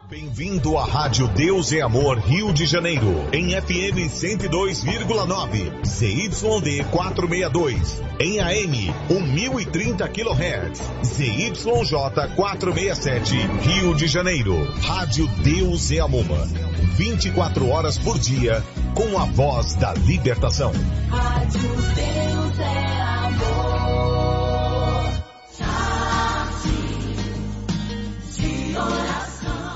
Bem-vindo à Rádio Deus é Amor Rio de Janeiro, em FM 102,9, ZYD 462, em AM 1030 kHz, ZYJ 467, Rio de Janeiro. Rádio Deus é Amor, 24 horas por dia, com a voz da libertação. Rádio Deus é Amor, de oração.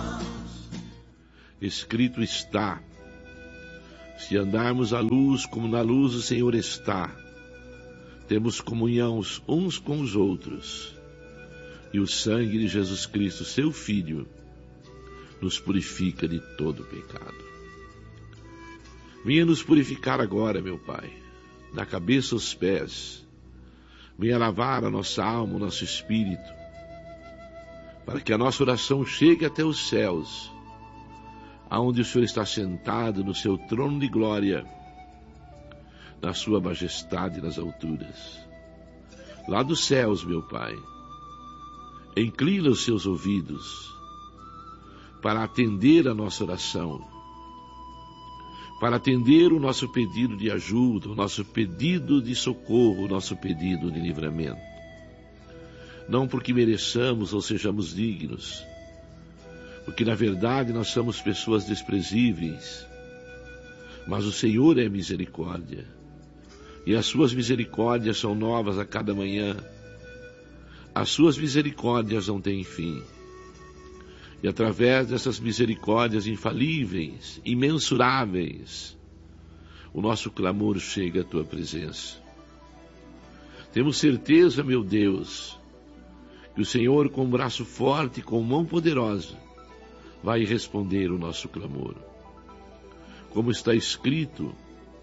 Escrito está: se andarmos à luz como na luz o Senhor está, temos comunhão uns com os outros, e o sangue de Jesus Cristo, seu Filho, nos purifica de todo pecado. Venha nos purificar agora, meu Pai, da cabeça aos pés. Venha lavar a nossa alma, o nosso espírito, para que a nossa oração chegue até os céus, aonde o Senhor está sentado no seu trono de glória, na sua majestade nas alturas. Lá dos céus, meu Pai, inclina os seus ouvidos para atender a nossa oração, para atender o nosso pedido de ajuda, o nosso pedido de socorro, o nosso pedido de livramento. Não porque mereçamos ou sejamos dignos, porque na verdade nós somos pessoas desprezíveis, mas o Senhor é misericórdia, e as suas misericórdias são novas a cada manhã. As suas misericórdias não têm fim, e através dessas misericórdias infalíveis, imensuráveis, o nosso clamor chega à tua presença. Temos certeza, meu Deus, que o Senhor, com um braço forte e com mão poderosa, vai responder o nosso clamor. Como está escrito,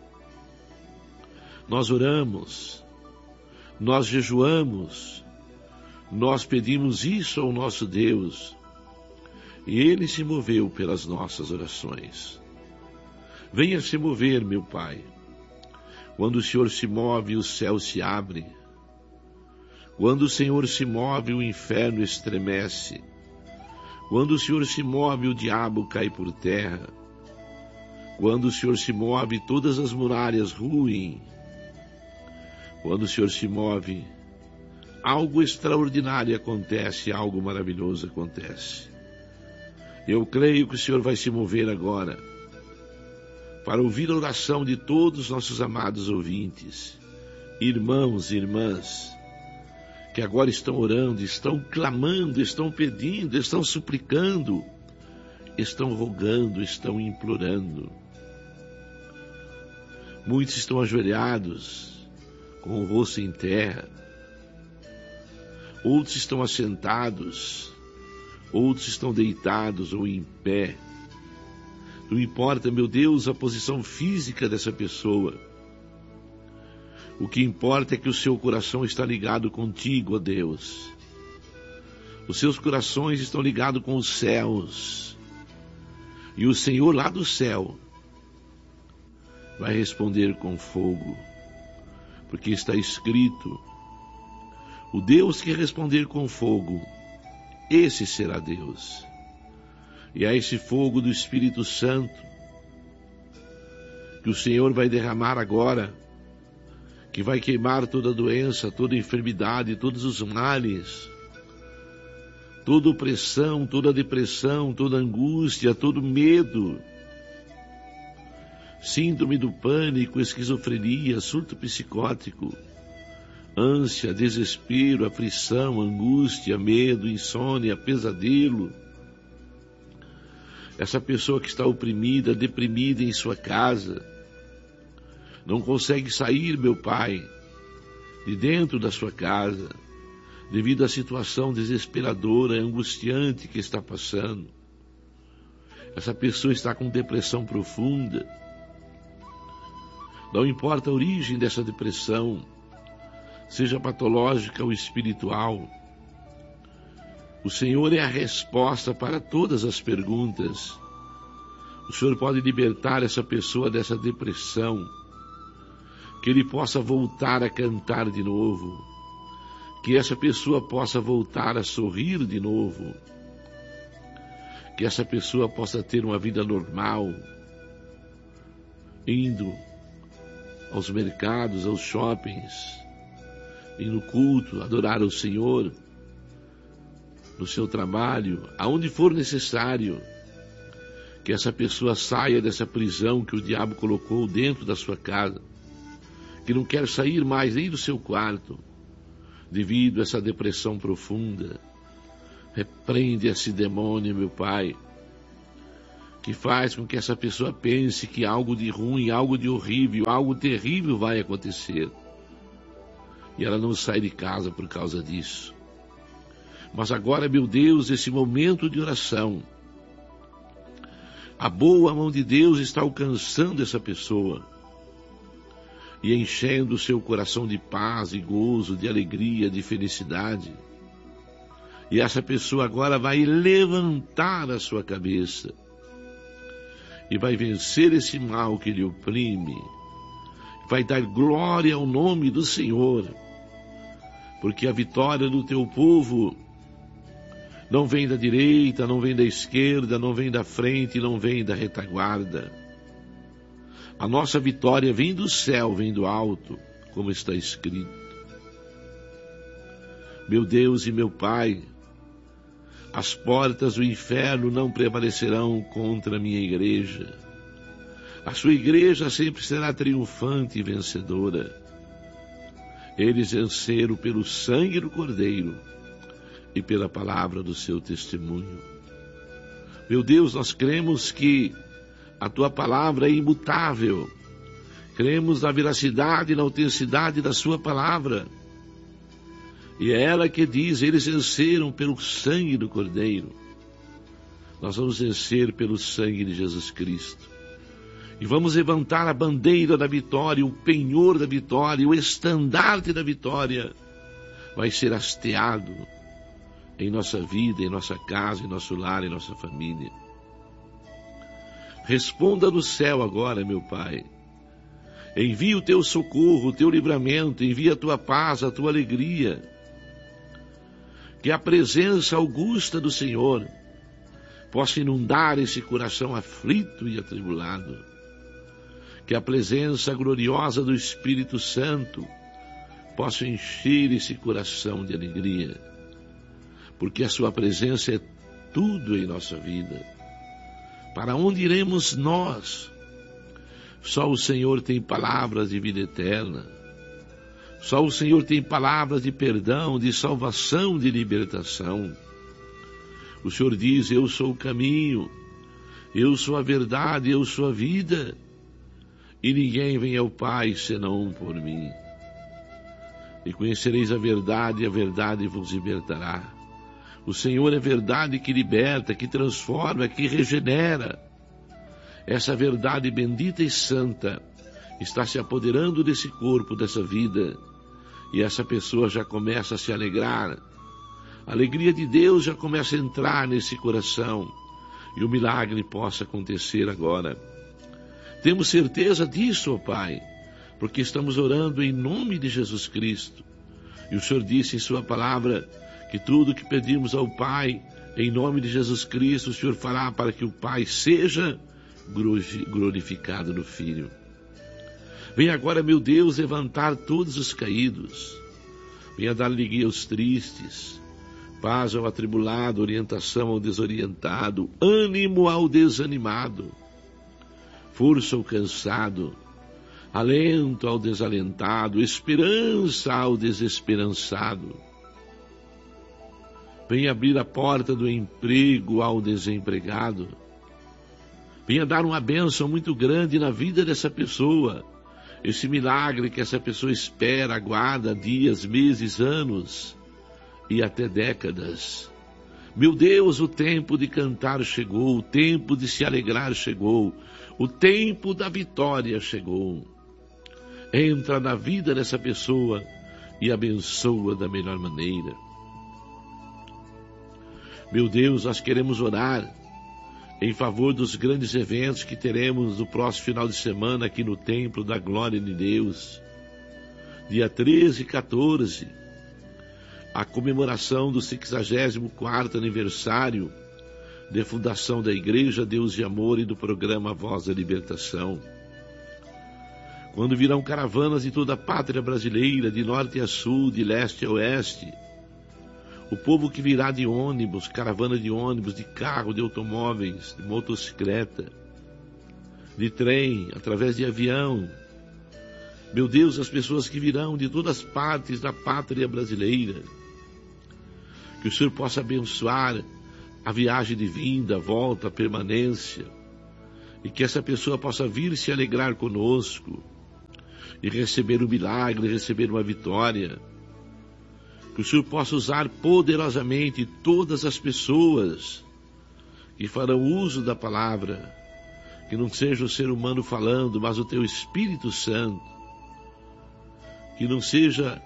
nós oramos, nós jejuamos, nós pedimos isso ao nosso Deus, e Ele se moveu pelas nossas orações. Venha se mover, meu Pai. Quando o Senhor se move, o céu se abre. Quando o Senhor se move, o inferno estremece. Quando o Senhor se move, o diabo cai por terra. Quando o Senhor se move, todas as muralhas ruem. Quando o Senhor se move, algo extraordinário acontece, algo maravilhoso acontece. Eu creio que o Senhor vai se mover agora para ouvir a oração de todos os nossos amados ouvintes, irmãos e irmãs, que agora estão orando, estão clamando, estão pedindo, estão suplicando, estão rogando, estão implorando. Muitos estão ajoelhados, com o rosto em terra. Outros estão assentados, outros estão deitados ou em pé. Não importa, meu Deus, a posição física dessa pessoa. O que importa é que o seu coração está ligado contigo, ó Deus. Os seus corações estão ligados com os céus. E o Senhor lá do céu vai responder com fogo. Porque está escrito: o Deus que responder com fogo, esse será Deus. E a esse fogo do Espírito Santo que o Senhor vai derramar agora, que vai queimar toda doença, toda enfermidade, todos os males, toda opressão, toda depressão, toda angústia, todo medo, síndrome do pânico, esquizofrenia, surto psicótico, ânsia, desespero, aflição, angústia, medo, insônia, pesadelo. Essa pessoa que está oprimida, deprimida em sua casa, não consegue sair, meu Pai, de dentro da sua casa, devido à situação desesperadora, angustiante que está passando. Essa pessoa está com depressão profunda. Não importa a origem dessa depressão, seja patológica ou espiritual, o Senhor é a resposta para todas as perguntas. O Senhor pode libertar essa pessoa dessa depressão, que ele possa voltar a cantar de novo, que essa pessoa possa voltar a sorrir de novo, que essa pessoa possa ter uma vida normal, indo aos mercados, aos shoppings, ir no culto, adorar ao Senhor, no seu trabalho, aonde for necessário, que essa pessoa saia dessa prisão que o diabo colocou dentro da sua casa, que não quer sair mais nem do seu quarto, devido a essa depressão profunda. Repreende esse demônio, meu Pai, que faz com que essa pessoa pense que algo de ruim, algo de horrível, algo terrível vai acontecer. E ela não sai de casa por causa disso. Mas agora, meu Deus, esse momento de oração, a boa mão de Deus está alcançando essa pessoa e enchendo o seu coração de paz, de gozo, de alegria, de felicidade. E essa pessoa agora vai levantar a sua cabeça e vai vencer esse mal que lhe oprime, vai dar glória ao nome do Senhor, porque a vitória do teu povo não vem da direita, não vem da esquerda, não vem da frente, não vem da retaguarda. A nossa vitória vem do céu, vem do alto, como está escrito. Meu Deus e meu Pai, as portas do inferno não prevalecerão contra a minha igreja. A sua igreja sempre será triunfante e vencedora. Eles venceram pelo sangue do Cordeiro e pela palavra do seu testemunho. Meu Deus, nós cremos que a tua palavra é imutável. Cremos na veracidade e na autenticidade da sua palavra. E é ela que diz, eles venceram pelo sangue do Cordeiro. Nós vamos vencer pelo sangue de Jesus Cristo. E vamos levantar a bandeira da vitória, o penhor da vitória, o estandarte da vitória. Vai ser hasteado em nossa vida, em nossa casa, em nosso lar, em nossa família. Responda no céu agora, meu Pai. Envia o teu socorro, o teu livramento, envia a tua paz, a tua alegria. Que a presença augusta do Senhor possa inundar esse coração aflito e atribulado. Que a presença gloriosa do Espírito Santo possa encher esse coração de alegria. Porque a sua presença é tudo em nossa vida. Para onde iremos nós? Só o Senhor tem palavras de vida eterna. Só o Senhor tem palavras de perdão, de salvação, de libertação. O Senhor diz, eu sou o caminho, eu sou a verdade, eu sou a vida, e ninguém vem ao Pai senão por mim. E conhecereis a verdade vos libertará. O Senhor é verdade que liberta, que transforma, que regenera. Essa verdade bendita e santa está se apoderando desse corpo, dessa vida, e essa pessoa já começa a se alegrar. A alegria de Deus já começa a entrar nesse coração, e o milagre possa acontecer agora. Temos certeza disso, ó Pai, porque estamos orando em nome de Jesus Cristo. E o Senhor disse em sua palavra que tudo que pedimos ao Pai, em nome de Jesus Cristo, o Senhor fará para que o Pai seja glorificado no Filho. Venha agora, meu Deus, levantar todos os caídos. Venha dar alegria aos tristes, paz ao atribulado, orientação ao desorientado, ânimo ao desanimado, força ao cansado, alento ao desalentado, esperança ao desesperançado. Venha abrir a porta do emprego ao desempregado. Venha dar uma bênção muito grande na vida dessa pessoa. Esse milagre que essa pessoa espera, aguarda dias, meses, anos e até décadas. Meu Deus, o tempo de cantar chegou, o tempo de se alegrar chegou, o tempo da vitória chegou. Entra na vida dessa pessoa e abençoa da melhor maneira. Meu Deus, nós queremos orar em favor dos grandes eventos que teremos no próximo final de semana aqui no Templo da Glória de Deus. Dia 13 e 14, a comemoração do 64º aniversário de fundação da Igreja Deus de Amor e do programa Voz da Libertação. Quando virão caravanas de toda a pátria brasileira, de norte a sul, de leste a oeste, o povo que virá de ônibus, caravana de ônibus, de carro, de automóveis, de motocicleta, de trem, através de avião. Meu Deus, as pessoas que virão de todas as partes da pátria brasileira, que o Senhor possa abençoar a viagem de vinda, a volta, a permanência, e que essa pessoa possa vir se alegrar conosco, e receber um milagre, receber uma vitória. Que o Senhor possa usar poderosamente todas as pessoas que farão uso da palavra, que não seja o ser humano falando, mas o Teu Espírito Santo, que não seja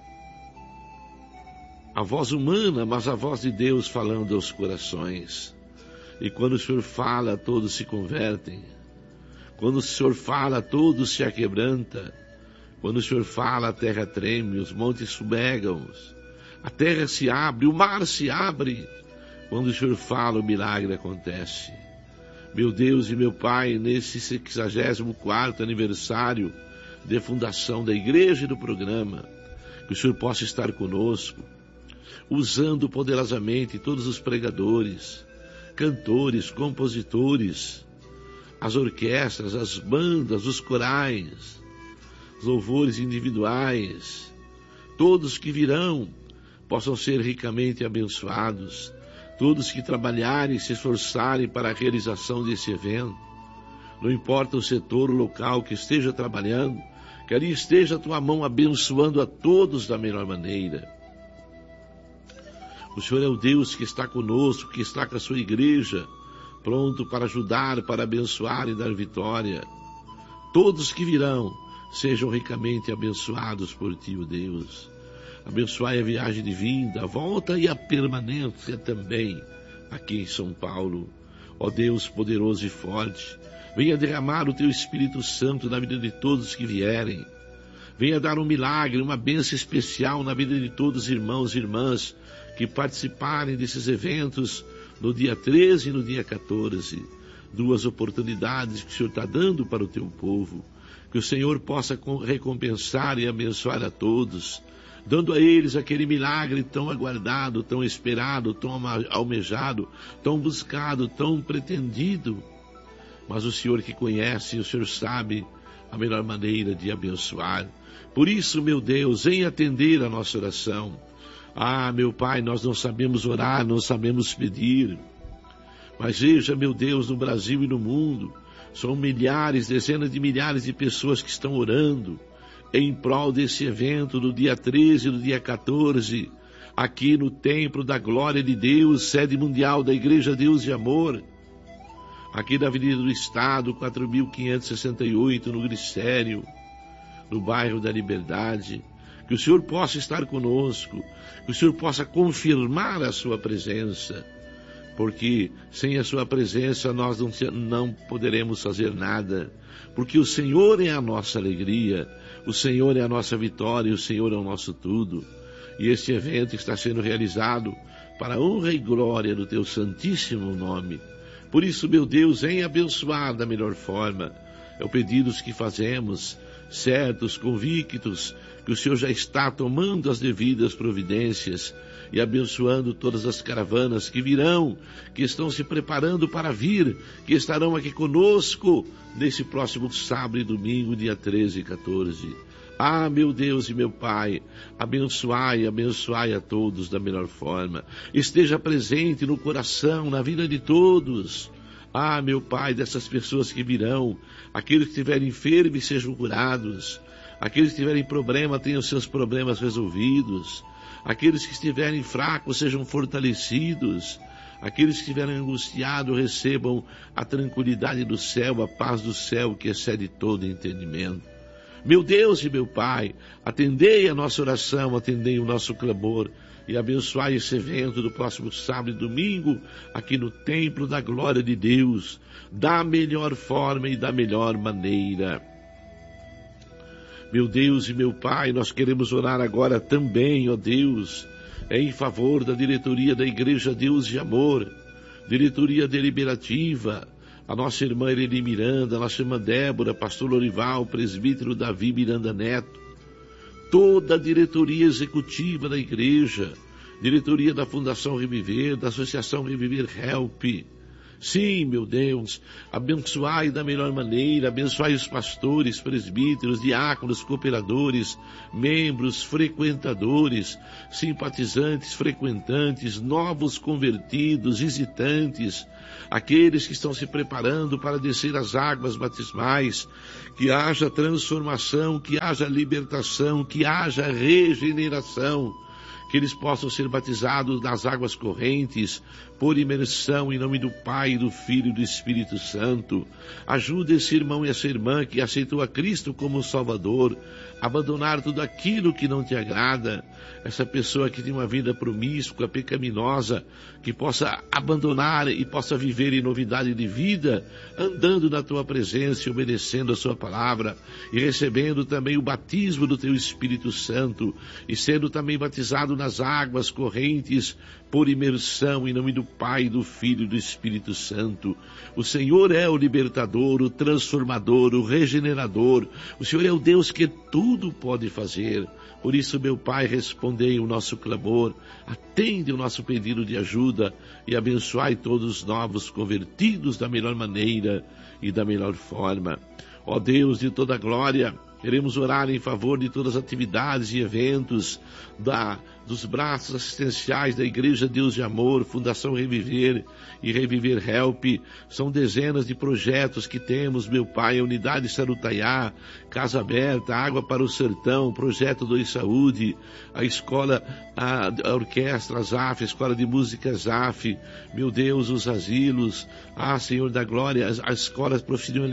a voz humana, mas a voz de Deus falando aos corações. E quando o Senhor fala, todos se convertem. Quando o Senhor fala, todos se aquebranta. Quando o Senhor fala, a terra treme, os montes subegam, a terra se abre, o mar se abre. Quando o Senhor fala, o milagre acontece. Meu Deus e meu Pai, nesse 64º aniversário de fundação da igreja e do programa, que o Senhor possa estar conosco, usando poderosamente todos os pregadores, cantores, compositores, as orquestras, as bandas, os corais, os louvores individuais, todos que virão possam ser ricamente abençoados, todos que trabalharem e se esforçarem para a realização desse evento, não importa o setor, o local que esteja trabalhando, que ali esteja a Tua mão abençoando a todos da melhor maneira. O Senhor é o Deus que está conosco, que está com a sua igreja, pronto para ajudar, para abençoar e dar vitória. Todos que virão, sejam ricamente abençoados por Ti, ó Deus. Abençoai a viagem de vinda, a volta e a permanência também aqui em São Paulo. Ó Deus poderoso e forte, venha derramar o Teu Espírito Santo na vida de todos que vierem. Venha dar um milagre, uma bênção especial na vida de todos os irmãos e irmãs que participarem desses eventos no dia 13 e no dia 14. Duas oportunidades que o Senhor está dando para o Teu povo. Que o Senhor possa recompensar e abençoar a todos, dando a eles aquele milagre tão aguardado, tão esperado, tão almejado, tão buscado, tão pretendido. Mas o Senhor que conhece, o Senhor sabe a melhor maneira de abençoar. Por isso, meu Deus, venha atender a nossa oração. Ah, meu Pai, nós não sabemos orar, não sabemos pedir. Mas veja, meu Deus, no Brasil e no mundo, são milhares, dezenas de milhares de pessoas que estão orando em prol desse evento do dia 13 e do dia 14, aqui no Templo da Glória de Deus, sede mundial da Igreja Deus de Amor, aqui na Avenida do Estado, 4.568, no Glicério, no bairro da Liberdade. Que o Senhor possa estar conosco, que o Senhor possa confirmar a sua presença, porque sem a sua presença nós não poderemos fazer nada, porque o Senhor é a nossa alegria, o Senhor é a nossa vitória, o Senhor é o nosso tudo. E este evento está sendo realizado para a honra e glória do Teu santíssimo nome. Por isso, meu Deus, venha abençoar da melhor forma. É o pedido que fazemos, certos, convictos, que o Senhor já está tomando as devidas providências e abençoando todas as caravanas que virão, que estão se preparando para vir, que estarão aqui conosco nesse próximo sábado e domingo, dia 13 e 14. Ah, meu Deus e meu Pai, abençoai a todos da melhor forma. Esteja presente no coração, na vida de todos. Ah, meu Pai, dessas pessoas que virão, aqueles que estiverem enfermos sejam curados, aqueles que tiverem problema tenham seus problemas resolvidos, aqueles que estiverem fracos sejam fortalecidos, aqueles que estiverem angustiados recebam a tranquilidade do céu, a paz do céu que excede todo entendimento. Meu Deus e meu Pai, atendei a nossa oração, atendei o nosso clamor e abençoai esse evento do próximo sábado e domingo aqui no Templo da Glória de Deus, da melhor forma e da melhor maneira. Meu Deus e meu Pai, nós queremos orar agora também, ó Deus, em favor da diretoria da Igreja Deus de Amor, diretoria deliberativa, a nossa irmã Irene Miranda, a nossa irmã Débora, pastor Lorival, presbítero Davi Miranda Neto, toda a diretoria executiva da igreja, diretoria da Fundação Reviver, da Associação Reviver Help. Sim, meu Deus, abençoai da melhor maneira, abençoai os pastores, presbíteros, diáconos, cooperadores, membros, frequentadores, simpatizantes, frequentantes, novos convertidos, visitantes, aqueles que estão se preparando para descer as águas batismais, que haja transformação, que haja libertação, que haja regeneração, que eles possam ser batizados nas águas correntes, por imersão em nome do Pai, do Filho e do Espírito Santo. Ajude esse irmão e essa irmã que aceitou a Cristo como Salvador, a abandonar tudo aquilo que não te agrada. Essa pessoa que tem uma vida promíscua, pecaminosa, que possa abandonar e possa viver em novidade de vida, andando na tua presença e obedecendo a sua palavra, e recebendo também o batismo do teu Espírito Santo, e sendo também batizado nas águas correntes, por imersão em nome do Pai, do Filho e do Espírito Santo. O Senhor é o libertador, o transformador, o regenerador. O Senhor é o Deus que tudo pode fazer. Por isso, meu Pai, respondei o nosso clamor, atende o nosso pedido de ajuda e abençoai todos os novos convertidos da melhor maneira e da melhor forma. Ó Deus de toda glória, queremos orar em favor de todas as atividades e eventos dos braços assistenciais da Igreja Deus de Amor, Fundação Reviver e Reviver Help. São dezenas de projetos que temos, meu Pai, a Unidade Sarutaiá, Casa Aberta, Água para o Sertão, Projeto 2 Saúde, a Escola, a Orquestra ZAF, a Escola de Música ZAF, meu Deus, os asilos, Senhor da Glória, as escolas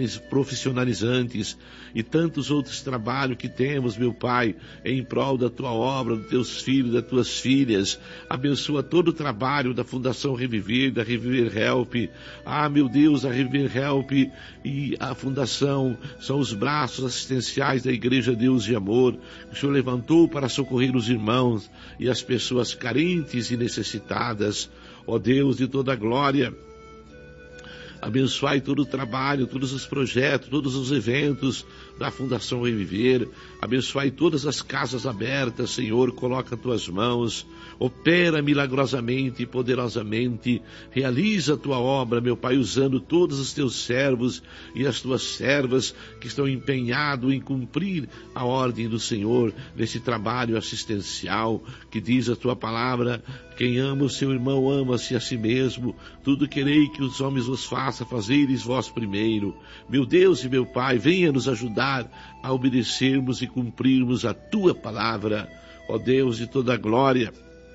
profissionalizantes e tantos outros trabalhos que temos, meu Pai, em prol da Tua obra, dos Teus filhos, das Tuas filhas. Abençoa todo o trabalho da Fundação Reviver, da Reviver Help. Meu Deus, a Reviver Help e a Fundação são os braços assistenciais da Igreja Deus de Amor, que o Senhor levantou para socorrer os irmãos e as pessoas carentes e necessitadas. Ó Deus de toda a glória, abençoai todo o trabalho, todos os projetos, todos os eventos da Fundação Reviver. Abençoai todas as casas abertas, Senhor, coloca as tuas mãos, opera milagrosamente e poderosamente, realiza a tua obra, meu Pai, usando todos os teus servos e as tuas servas que estão empenhados em cumprir a ordem do Senhor nesse trabalho assistencial, que diz a tua palavra: quem ama o seu irmão ama-se a si mesmo, tudo querei que os homens vos façam, fazeres vós primeiro. Meu Deus e meu Pai, venha nos ajudar a obedecermos e cumprirmos a tua palavra. Ó Deus de toda a glória,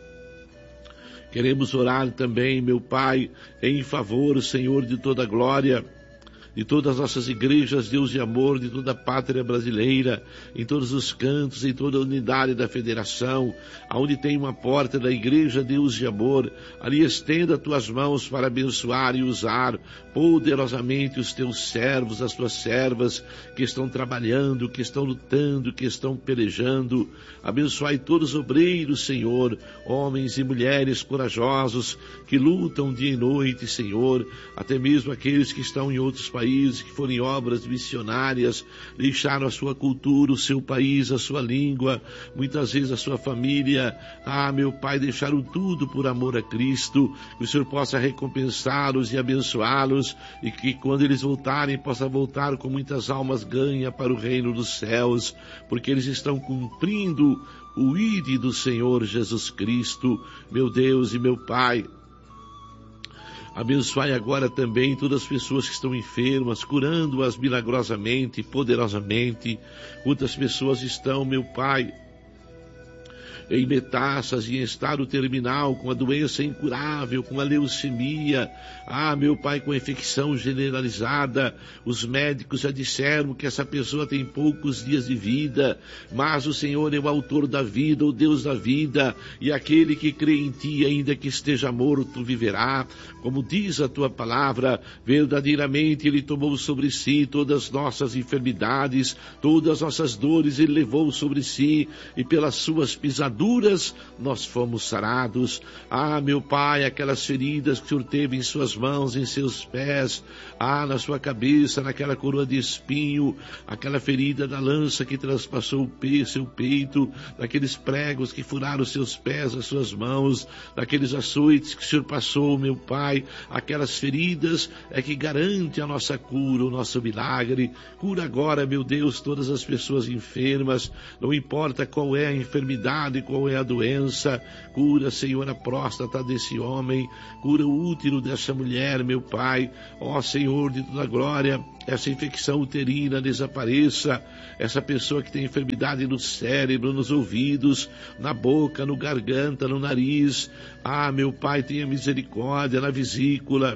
queremos orar também, meu Pai, em favor, Senhor, de toda a glória, de todas as nossas igrejas, Deus de amor, de toda a pátria brasileira, em todos os cantos, em toda a unidade da federação, aonde tem uma porta da igreja, Deus de amor, ali estenda as tuas mãos para abençoar e usar poderosamente os teus servos, as tuas servas, que estão trabalhando, que estão lutando, que estão pelejando. Abençoai todos os obreiros, Senhor, homens e mulheres corajosos, que lutam dia e noite, Senhor, até mesmo aqueles que estão em outros países, que foram em obras missionárias, deixaram a sua cultura, o seu país, a sua língua, muitas vezes a sua família. Meu Pai, deixaram tudo por amor a Cristo. Que o Senhor possa recompensá-los e abençoá-los, e que quando eles voltarem, possa voltar com muitas almas ganhas para o reino dos céus, porque eles estão cumprindo o ID do Senhor Jesus Cristo. Meu Deus e meu Pai, abençoai agora também todas as pessoas que estão enfermas, curando-as milagrosamente, poderosamente. Quantas pessoas estão, meu Pai, em metástase, em estado terminal, com a doença incurável, com a leucemia, meu Pai, com a infecção generalizada. Os médicos já disseram que essa pessoa tem poucos dias de vida, mas o Senhor é o autor da vida, o Deus da vida, e aquele que crê em Ti, ainda que esteja morto, viverá. Como diz a Tua palavra, verdadeiramente Ele tomou sobre si todas as nossas enfermidades, todas as nossas dores Ele levou sobre si, e pelas suas pisaduras pisaduras nós fomos sarados. Ah, meu Pai, aquelas feridas que o Senhor teve em suas mãos, em seus pés, na sua cabeça, naquela coroa de espinho, aquela ferida da lança que transpassou seu peito, daqueles pregos que furaram seus pés, as suas mãos, daqueles açoites que o Senhor passou, meu Pai, aquelas feridas é que garante a nossa cura, o nosso milagre. Cura agora, meu Deus, todas as pessoas enfermas, não importa qual é a enfermidade, qual é a doença. Cura, Senhor, a próstata desse homem, cura o útero dessa mulher, meu Pai. Ó Senhor de toda glória, essa infecção uterina desapareça, essa pessoa que tem enfermidade no cérebro, nos ouvidos, na boca, no garganta, no nariz. Ah, meu Pai, tenha misericórdia na vesícula,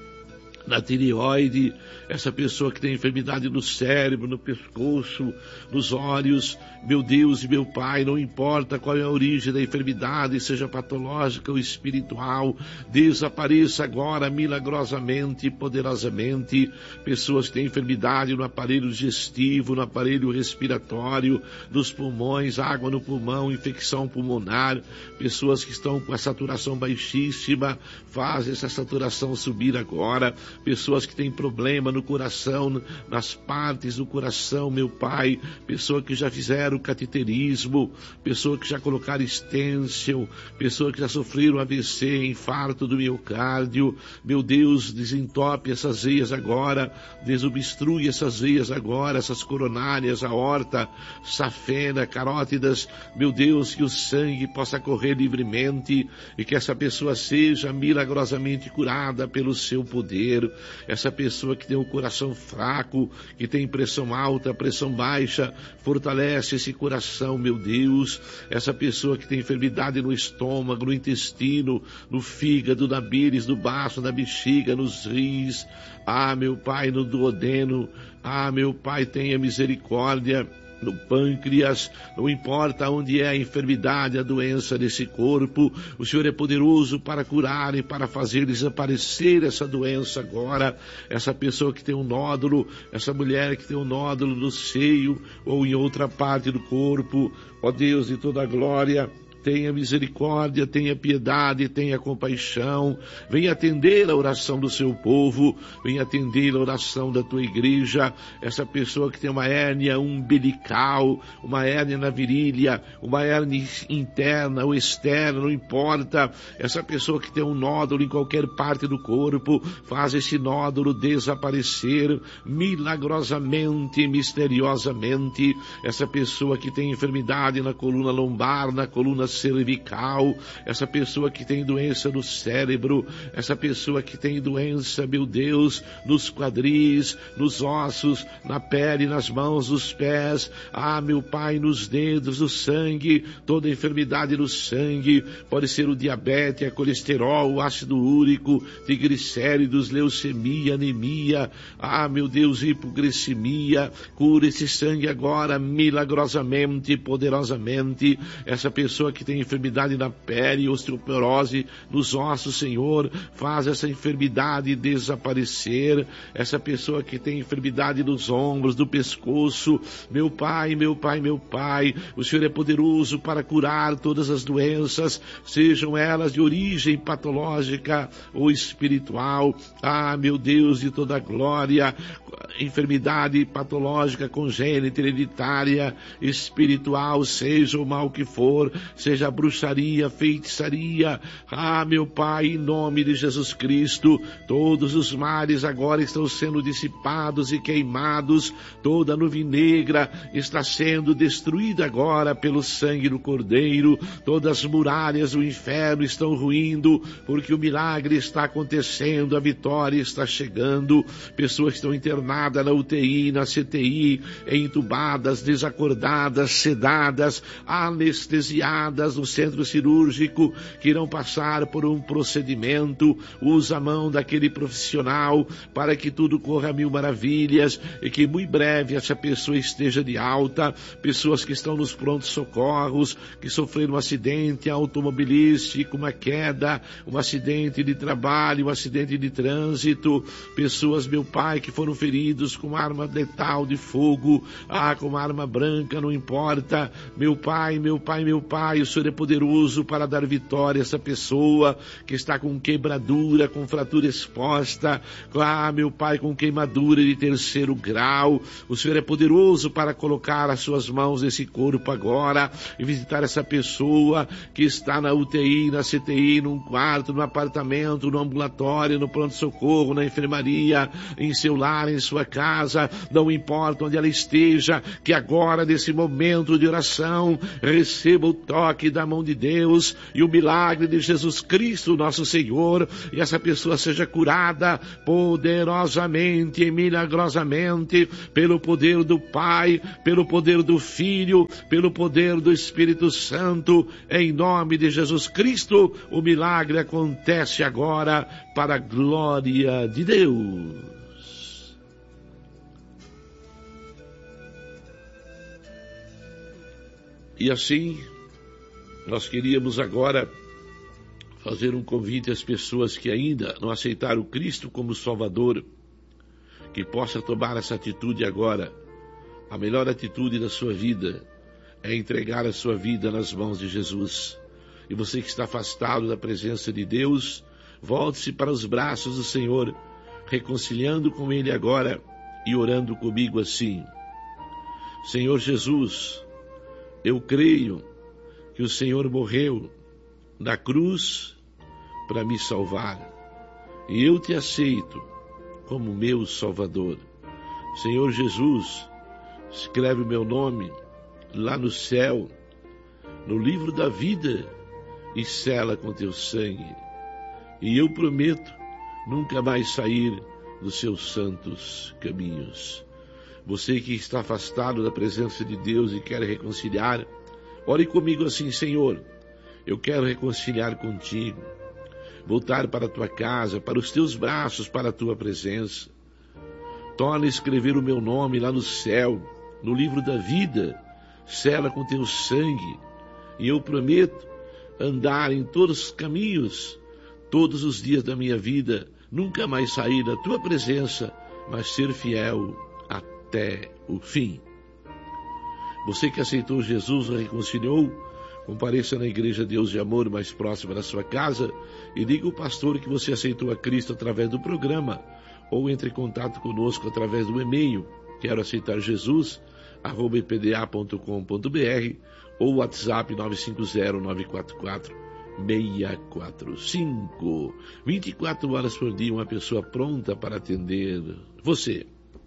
na tireoide, essa pessoa que tem enfermidade no cérebro, no pescoço, nos olhos. Meu Deus e meu Pai, não importa qual é a origem da enfermidade, seja patológica ou espiritual, desapareça agora milagrosamente e poderosamente. Pessoas que têm enfermidade no aparelho digestivo, no aparelho respiratório, nos pulmões, água no pulmão, infecção pulmonar, pessoas que estão com a saturação baixíssima, faz essa saturação subir agora. Pessoas que têm problema no coração, nas partes do coração, meu Pai, pessoa que já fizeram cateterismo, pessoa que já colocaram estêncil, pessoa que já sofreram AVC, infarto do miocárdio. Meu Deus, desentope essas veias agora, desobstrui essas veias agora, essas coronárias, aorta, safena, carótidas. Meu Deus, que o sangue possa correr livremente e que essa pessoa seja milagrosamente curada pelo seu poder. Essa pessoa que tem o coração fraco, que tem pressão alta, pressão baixa, fortalece esse coração, meu Deus. Essa pessoa que tem enfermidade no estômago, no intestino, no fígado, na bíris, no baço, na bexiga, nos rins. Ah, meu Pai, no duodeno. Ah, meu Pai, tenha misericórdia. No pâncreas, não importa onde é a enfermidade, a doença desse corpo, o Senhor é poderoso para curar e para fazer desaparecer essa doença agora. Essa pessoa que tem um nódulo, essa mulher que tem um nódulo no seio ou em outra parte do corpo, ó Deus de toda a glória, tenha misericórdia, tenha piedade, tenha compaixão. Venha atender a oração do seu povo, venha atender a oração da tua igreja. Essa pessoa que tem uma hérnia umbilical, uma hérnia na virilha, uma hérnia interna ou externa, não importa. Essa pessoa que tem um nódulo em qualquer parte do corpo, faz esse nódulo desaparecer milagrosamente, misteriosamente. Essa pessoa que tem enfermidade na coluna lombar, na coluna cervical, essa pessoa que tem doença no cérebro, essa pessoa que tem doença, meu Deus, nos quadris, nos ossos, na pele, nas mãos, nos pés, meu Pai, nos dedos, no sangue, toda enfermidade no sangue, pode ser o diabetes, a colesterol, o ácido úrico, triglicéridos, leucemia, anemia, meu Deus, hipoglicemia. Cura esse sangue agora milagrosamente, poderosamente. Essa pessoa que tem enfermidade na pele, osteoporose nos ossos, Senhor, faz essa enfermidade desaparecer. Essa pessoa que tem enfermidade nos ombros, do pescoço, meu Pai, meu Pai, meu Pai, o Senhor é poderoso para curar todas as doenças, sejam elas de origem patológica ou espiritual. Meu Deus de toda glória, enfermidade patológica, congênita, hereditária, espiritual, seja o mal que for, seja bruxaria, feitiçaria. Meu Pai, em nome de Jesus Cristo, todos os males agora estão sendo dissipados e queimados, toda nuvem negra está sendo destruída agora pelo sangue do Cordeiro, todas as muralhas do inferno estão ruindo, porque o milagre está acontecendo, a vitória está chegando. Pessoas que estão internadas na UTI, na CTI, entubadas, desacordadas, sedadas, anestesiadas no centro cirúrgico, que irão passar por um procedimento. Usa a mão daquele profissional para que tudo corra a mil maravilhas e que muito breve essa pessoa esteja de alta. Pessoas que estão nos prontos socorros, que sofreram um acidente automobilístico, uma queda, um acidente de trabalho, um acidente de trânsito. Pessoas, meu Pai, que foram feridos com arma letal de fogo, com arma branca, não importa. Meu Pai, meu Pai, meu Pai, o o Senhor é poderoso para dar vitória a essa pessoa que está com quebradura, com fratura exposta, meu Pai, com queimadura de 3º grau. O Senhor é poderoso para colocar as suas mãos nesse corpo agora e visitar essa pessoa que está na UTI, na CTI, num quarto, no apartamento, no ambulatório, no pronto-socorro, na enfermaria, em seu lar, em sua casa, não importa onde ela esteja, que agora, nesse momento de oração, receba o toque da mão de Deus e o milagre de Jesus Cristo, nosso Senhor, e essa pessoa seja curada poderosamente e milagrosamente pelo poder do Pai, pelo poder do Filho, pelo poder do Espírito Santo, em nome de Jesus Cristo. O milagre acontece agora para a glória de Deus. E assim, nós queríamos agora fazer um convite às pessoas que ainda não aceitaram Cristo como Salvador, que possa tomar essa atitude agora. A melhor atitude da sua vida é entregar a sua vida nas mãos de Jesus. E você que está afastado da presença de Deus, volte-se para os braços do Senhor, reconciliando com Ele agora e orando comigo assim: Senhor Jesus, eu creio que o Senhor morreu na cruz para me salvar, e eu te aceito como meu Salvador. Senhor Jesus, escreve o meu nome lá no céu, no livro da vida, e sela com teu sangue, e eu prometo nunca mais sair dos seus santos caminhos. Você que está afastado da presença de Deus e quer reconciliar, ore comigo assim: Senhor, eu quero reconciliar contigo, voltar para a tua casa, para os teus braços, para a tua presença. Torna a escrever o meu nome lá no céu, no livro da vida, sela com teu sangue, e eu prometo andar em todos os caminhos, todos os dias da minha vida, nunca mais sair da tua presença, mas ser fiel até o fim. Você que aceitou Jesus, reconciliou, compareça na Igreja Deus de Amor mais próxima da sua casa e diga ao pastor que você aceitou a Cristo através do programa, ou entre em contato conosco através do e-mail quero aceitar Jesus @ipda.com.br ou WhatsApp 950-944-645. 24 horas por dia, uma pessoa pronta para atender você.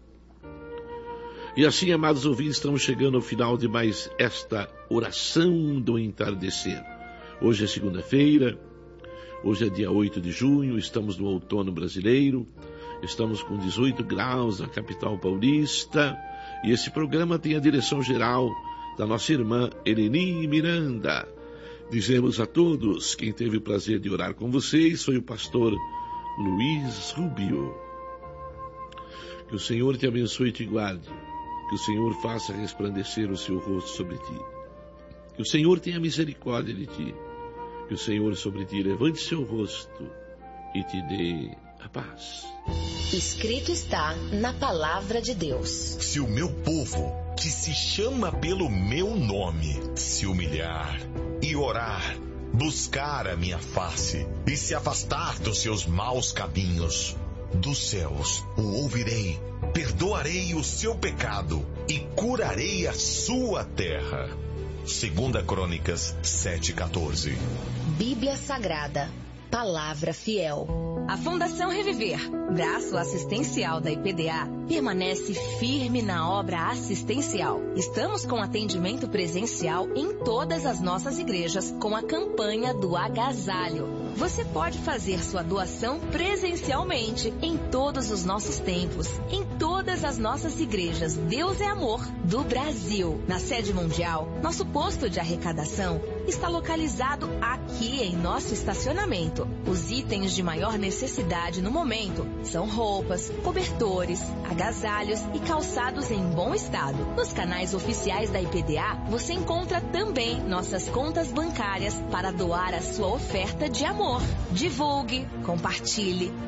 E assim, amados ouvintes, estamos chegando ao final de mais esta oração do entardecer. Hoje é segunda-feira, hoje é dia 8 de junho, estamos no outono brasileiro, estamos com 18 graus na capital paulista, e esse programa tem a direção geral da nossa irmã Eleni Miranda. Dizemos a todos, quem teve o prazer de orar com vocês foi o pastor Luiz Rubio. Que o Senhor te abençoe e te guarde. Que o Senhor faça resplandecer o seu rosto sobre ti. Que o Senhor tenha misericórdia de ti. Que o Senhor sobre ti levante seu rosto e te dê a paz. Escrito está na palavra de Deus: Se o meu povo, que se chama pelo meu nome, se humilhar e orar, buscar a minha face e se afastar dos seus maus caminhos, dos céus o ouvirei, perdoarei o seu pecado e curarei a sua terra. 2 Crônicas 7:14. Bíblia Sagrada, palavra fiel. A Fundação Reviver, braço assistencial da IPDA, permanece firme na obra assistencial. Estamos com atendimento presencial em todas as nossas igrejas com a campanha do agasalho. Você pode fazer sua doação presencialmente em todos os nossos templos, em todas as nossas igrejas Deus é Amor do Brasil. Na sede mundial, nosso posto de arrecadação está localizado aqui em nosso estacionamento. Os itens de maior necessidade no momento são roupas, cobertores, agasalhos e calçados em bom estado. Nos canais oficiais da IPDA, você encontra também nossas contas bancárias para doar a sua oferta de amor. Divulgue, compartilhe,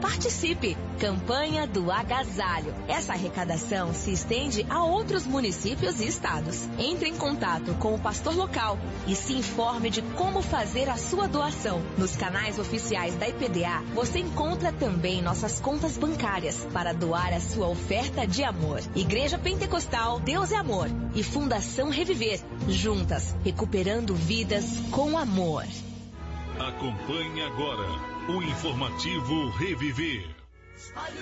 Participe! Campanha do Agasalho. Essa arrecadação se estende a outros municípios e estados. Entre em contato com o pastor local e se informe de como fazer a sua doação. Nos canais oficiais da IPDA, você encontra também nossas contas bancárias para doar a sua oferta de amor. Igreja Pentecostal Deus é Amor e Fundação Reviver. Juntas, recuperando vidas com amor. Acompanhe agora o informativo Reviver.